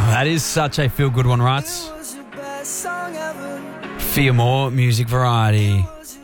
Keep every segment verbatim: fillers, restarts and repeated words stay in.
That is such a feel-good one, right? For your more music variety.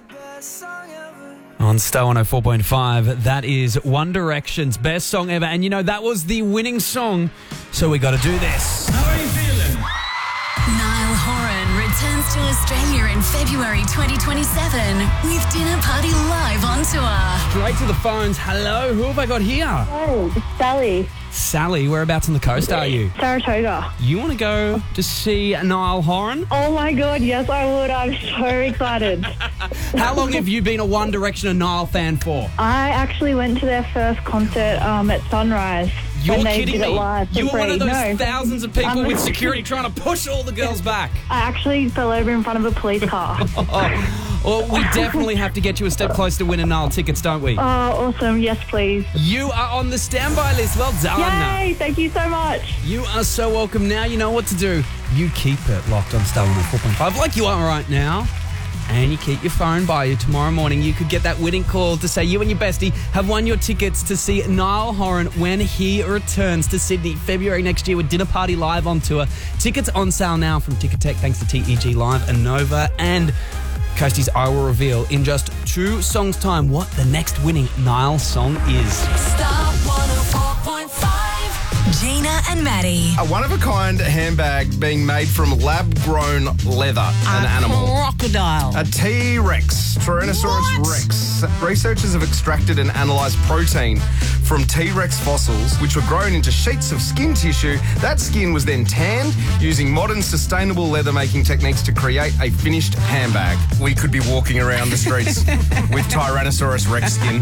On Star one oh four point five, that is One Direction's best song ever. And you know, that was the winning song, so we got to do this. How are you feeling? Niall Horan returns to Australia in February twenty twenty-seven with Dinner Party live on tour. Straight to the phones. Hello, who have I got here? Oh, it's Sally. Sally, whereabouts on the coast are you? Saratoga. You want to go to see Niall Horan? Oh my God, yes I would. I'm so excited. How long have you been a One Direction and Niall fan for? I actually went to their first concert um, at Sunrise. You're when they kidding did me? It live for You were free. one of those no. thousands of people I'm- with security trying to push all the girls back. I actually fell over in front of a police car. Oh, well, we definitely have to get you a step closer to winning Niall tickets, don't we? Oh, awesome. Yes, please. You are on the standby list. Well done. Yay, thank you so much. You are so welcome. Now you know what to do. You keep it locked on Star one oh four point five like you are right now. And you keep your phone by you. Tomorrow morning, you could get that winning call to say you and your bestie have won your tickets to see Niall Horan when he returns to Sydney February next year with Dinner Party live on tour. Tickets on sale now from Ticketek thanks to T E G Live and Nova. And Coasties, I will reveal in just two songs' time what the next winning Niall song is. Star one oh four point five. Gina and Maddie. A one-of-a-kind handbag being made from lab-grown leather, an animal. Crocodile. A T-Rex, Tyrannosaurus What? rex. Researchers have extracted and analysed protein from T-Rex fossils, which were grown into sheets of skin tissue. That skin was then tanned using modern sustainable leather-making techniques to create a finished handbag. We could be walking around the streets with Tyrannosaurus rex skin.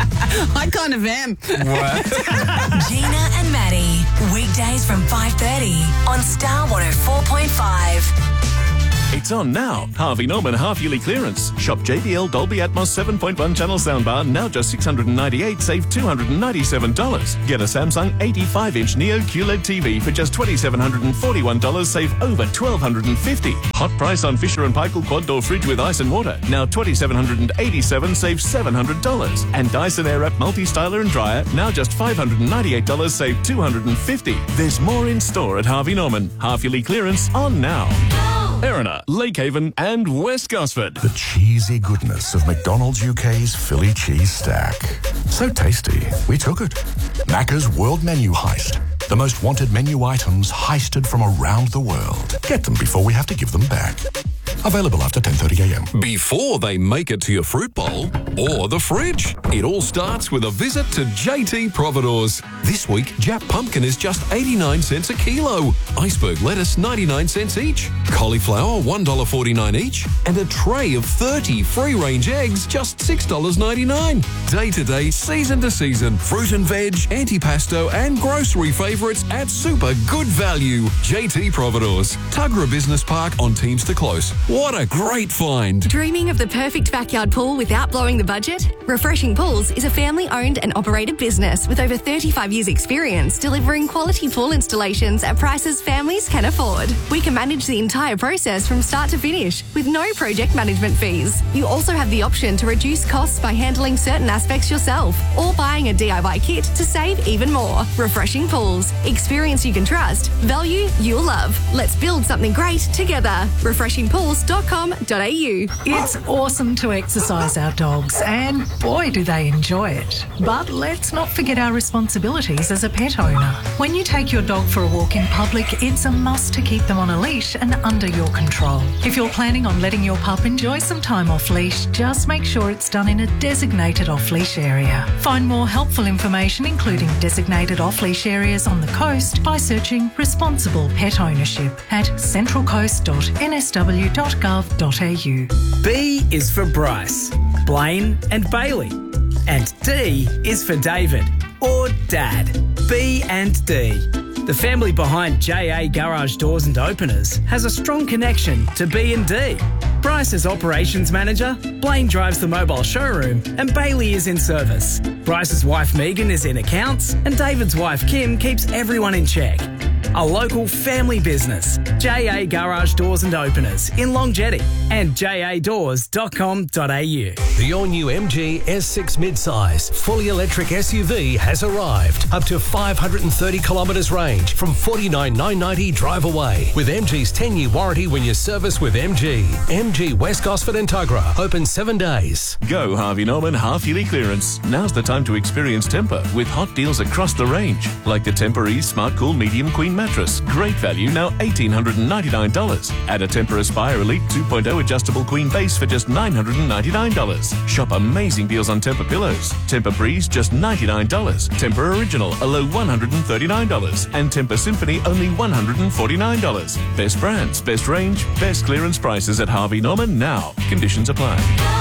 I kind of am. What? Gina and Maddie. Weekdays from five thirty on Star one oh four point five. It's on now. Harvey Norman half-yearly clearance. Shop J B L Dolby Atmos seven point one channel soundbar, now just six hundred ninety-eight dollars, save two hundred ninety-seven dollars. Get a Samsung eighty-five inch Neo Q L E D T V for just two thousand seven hundred forty-one dollars, save over one thousand two hundred fifty dollars. Hot price on Fisher and Paykel quad door fridge with ice and water, now two thousand seven hundred eighty-seven dollars, save seven hundred dollars. And Dyson Airwrap multi-styler and dryer, now just five hundred ninety-eight dollars, save two hundred fifty dollars. There's more in store at Harvey Norman. Half-yearly clearance on now. Erina, Lakehaven and West Gosford. The cheesy goodness of McDonald's U K's Philly cheese stack. So tasty, we took it. Macca's World Menu Heist. The most wanted menu items heisted from around the world. Get them before we have to give them back. Available after ten thirty a m. Before they make it to your fruit bowl or the fridge. It all starts with a visit to J T Providores. This week, Jap pumpkin is just eighty-nine cents a kilo. Iceberg lettuce, ninety-nine cents each. Cauliflower, one dollar forty-nine each. And a tray of thirty free-range eggs, just six dollars ninety-nine. Day to day, season to season. Fruit and veg, antipasto and grocery favourites at super good value. J T Providores. Tuggerah Business Park on Teamster Close. What a great find. Dreaming of the perfect backyard pool without blowing the budget? Refreshing Pools is a family-owned and operated business with over thirty-five years experience delivering quality pool installations at prices families can afford. We can manage the entire process from start to finish with no project management fees. You also have the option to reduce costs by handling certain aspects yourself or buying a D I Y kit to save even more. Refreshing Pools. Experience you can trust. Value you'll love. Let's build something great together. refreshing pools dot com dot a u. It's awesome to exercise our dogs, and boy do they enjoy it. But let's not forget our responsibilities as a pet owner. When you take your dog for a walk in public, it's a must to keep them on a leash and under your control. If you're planning on letting your pup enjoy some time off leash, just make sure it's done in a designated off-leash area. Find more helpful information, including designated off-leash areas on the coast, by searching Responsible Pet Ownership at central coast dot n s w dot gov dot a u. B is for Bryce, Blaine and Bailey. And D is for David, or Dad. B and D. The family behind J A Garage Doors and Openers has a strong connection to B and D. Bryce is operations manager, Blaine drives the mobile showroom, and Bailey is in service. Bryce's wife Megan is in accounts, and David's wife Kim keeps everyone in check. A local family business, J A Garage Doors and Openers in Long Jetty and j a doors dot com dot a u. The all-new M G S six midsize, fully electric S U V has arrived. Up to five hundred thirty kilometres range from forty-nine thousand nine hundred ninety drive away. With M G's ten-year warranty when you service with M G. M G West Gosford and Tuggerah. Open seven days. Go Harvey Norman half-yearly clearance. Now's the time to experience Tempur with hot deals across the range. Like the Tempur-Ease Smart Cool Medium Queen Mattress. Great value, now one thousand eight hundred ninety-nine dollars. Add a Tempur Aspire Elite two point oh adjustable queen base for just nine hundred ninety-nine dollars. Shop amazing deals on Tempur pillows. Tempur Breeze, just ninety-nine dollars. Tempur Original, a low one hundred thirty-nine dollars. And Tempur Symphony, only one hundred forty-nine dollars. Best brands, best range, best clearance prices at Harvey Norman now. Conditions apply.